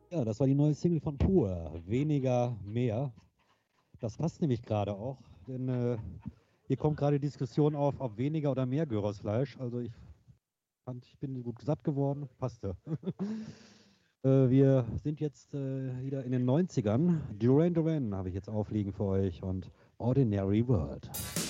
Ja, das war die neue Single von Pur. Weniger, mehr. Das passt nämlich gerade auch, denn hier kommt gerade Diskussion auf, ob weniger oder mehr Gyrosfleisch. Also ich fand, ich bin gut satt geworden, passte. Wir sind jetzt wieder in den 90ern. Duran Duran habe ich jetzt aufliegen für euch und Ordinary World.